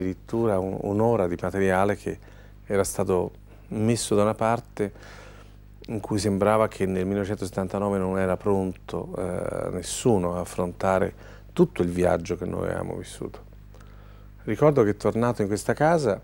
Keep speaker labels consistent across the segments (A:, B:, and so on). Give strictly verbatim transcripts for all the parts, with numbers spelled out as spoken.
A: addirittura un, un'ora di materiale che era stato messo da una parte in cui sembrava che nel millenovecentosettantanove non era pronto eh, nessuno a affrontare tutto il viaggio che noi avevamo vissuto. Ricordo che tornato in questa casa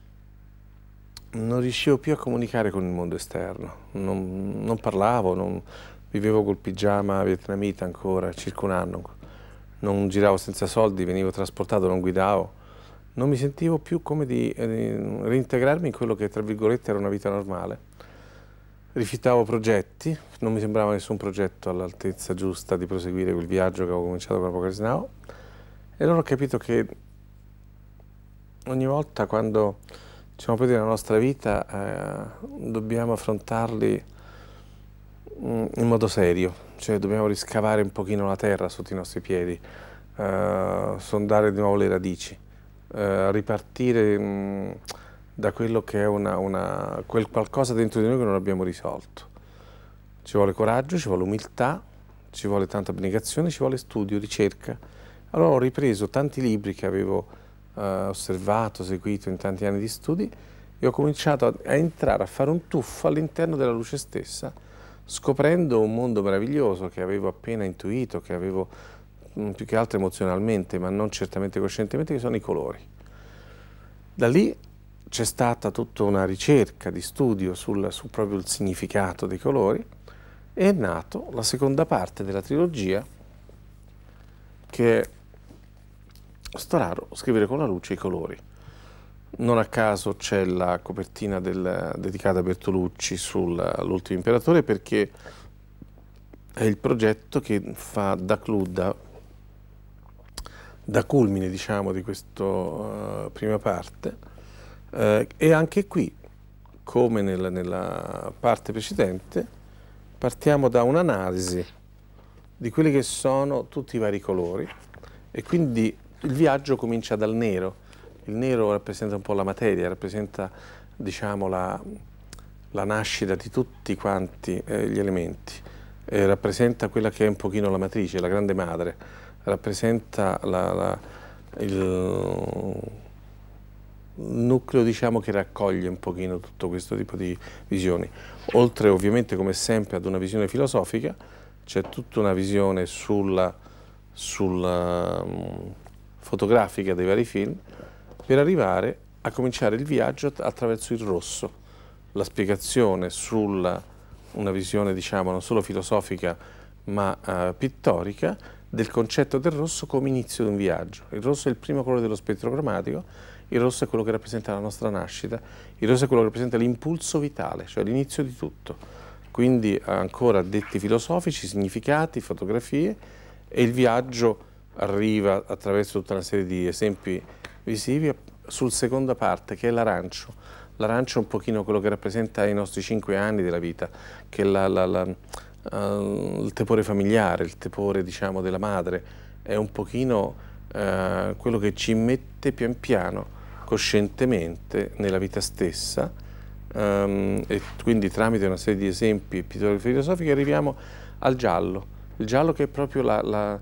A: non riuscivo più a comunicare con il mondo esterno, non, non parlavo, non, vivevo col pigiama vietnamita ancora, circa un anno, non giravo senza soldi, venivo trasportato, non guidavo, non mi sentivo più come di eh, reintegrarmi in quello che tra virgolette era una vita normale. Rifiutavo progetti, non mi sembrava nessun progetto all'altezza giusta di proseguire quel viaggio che avevo cominciato con Apocalisse Now, e allora ho capito che ogni volta quando ci siamo presi nella nostra vita eh, dobbiamo affrontarli mh, in modo serio, cioè dobbiamo riscavare un pochino la terra sotto i nostri piedi, eh, sondare di nuovo le radici, eh, ripartire mh, da quello che è una, una, quel qualcosa dentro di noi che non abbiamo risolto. Ci vuole coraggio, ci vuole umiltà, ci vuole tanta abnegazione, ci vuole studio, ricerca. Allora ho ripreso tanti libri che avevo Uh, osservato, seguito in tanti anni di studi, e ho cominciato a, a entrare, a fare un tuffo all'interno della luce stessa, scoprendo un mondo meraviglioso che avevo appena intuito, che avevo mh, più che altro emozionalmente, ma non certamente coscientemente, che sono i colori. Da lì c'è stata tutta una ricerca di studio sul, su proprio il significato dei colori, e è nato la seconda parte della trilogia, che è Sto raro scrivere con la luce i colori. Non a caso c'è la copertina del, dedicata a Bertolucci sull'Ultimo Imperatore, perché è il progetto che fa da clou, da, da culmine, diciamo, di questa uh, prima parte. Uh, e anche qui, come nel, nella parte precedente, partiamo da un'analisi di quelli che sono tutti i vari colori, e quindi il viaggio comincia dal nero. Il nero rappresenta un po' la materia, rappresenta, diciamo, la, la nascita di tutti quanti eh, gli elementi, eh, rappresenta quella che è un pochino la matrice, la grande madre, rappresenta la, la, il nucleo, diciamo, che raccoglie un pochino tutto questo tipo di visioni. Oltre ovviamente, come sempre, ad una visione filosofica, c'è tutta una visione sulla, sulla um, fotografica dei vari film, per arrivare a cominciare il viaggio attraverso il rosso, la spiegazione sulla una visione, diciamo, non solo filosofica ma uh, pittorica del concetto del rosso come inizio di un viaggio. Il rosso è il primo colore dello spettro cromatico, il rosso è quello che rappresenta la nostra nascita, il rosso è quello che rappresenta l'impulso vitale, cioè l'inizio di tutto. Quindi ancora detti filosofici, significati, fotografie, e il viaggio arriva attraverso tutta una serie di esempi visivi sul seconda parte, che è l'arancio. L'arancio è un pochino quello che rappresenta i nostri cinque anni della vita, che è la, la, la, uh, il tepore familiare, il tepore, diciamo, della madre, è un pochino uh, quello che ci mette pian piano, coscientemente, nella vita stessa, um, e quindi tramite una serie di esempi e pitture filosofiche arriviamo al giallo. Il giallo che è proprio la, la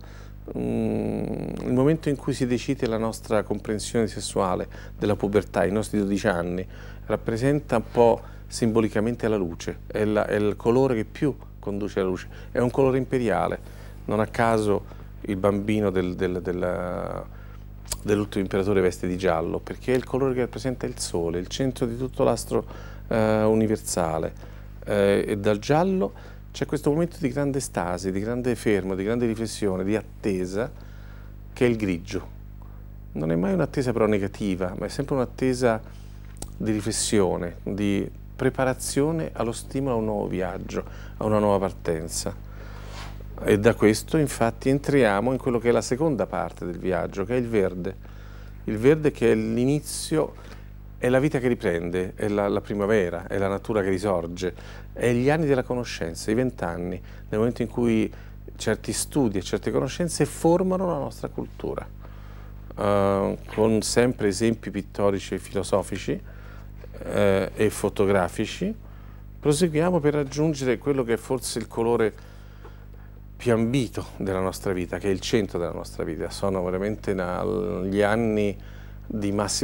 A: il momento in cui si decide la nostra comprensione sessuale della pubertà, i nostri dodici anni, rappresenta un po' simbolicamente la luce, è, la, è il colore che più conduce alla luce, è un colore imperiale. Non a caso il bambino del, del, del, dell'Ultimo Imperatore veste di giallo, perché è il colore che rappresenta il sole, il centro di tutto l'astro eh, universale, eh, e dal giallo c'è questo momento di grande stasi, di grande fermo, di grande riflessione, di attesa, che è il grigio. Non è mai un'attesa però negativa, ma è sempre un'attesa di riflessione, di preparazione allo stimolo a un nuovo viaggio, a una nuova partenza. E da questo infatti entriamo in quello che è la seconda parte del viaggio, che è il verde. Il verde che è l'inizio, è la vita che riprende, è la, la primavera, è la natura che risorge, è gli anni della conoscenza, i vent'anni, nel momento in cui certi studi e certe conoscenze formano la nostra cultura, uh, con sempre esempi pittorici e filosofici uh, e fotografici. Proseguiamo per raggiungere quello che è forse il colore più ambito della nostra vita, che è il centro della nostra vita. Sono veramente gli anni di massima